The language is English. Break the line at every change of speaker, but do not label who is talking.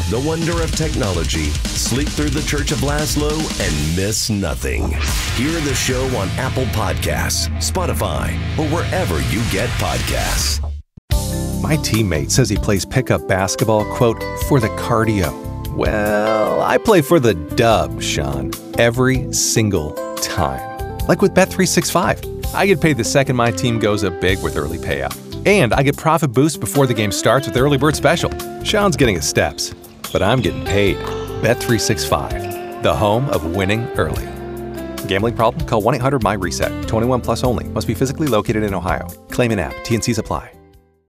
the wonder of technology, sleep through the Church of Laszlo, and miss nothing. Hear the show on Apple Podcasts, Spotify, or wherever you get podcasts.
My teammate says he plays pickup basketball, quote, for the cardio. Well, I play for the dub, Sean, every single time. Like with Bet365. I get paid the second my team goes up big with early payout. And I get profit boosts before the game starts with the early bird special. Sean's getting his steps, but I'm getting paid. Bet365, the home of winning early. Gambling problem? Call 1-800-MY-RESET. 21 plus only. Must be physically located in Ohio. Claim in app. T&Cs apply.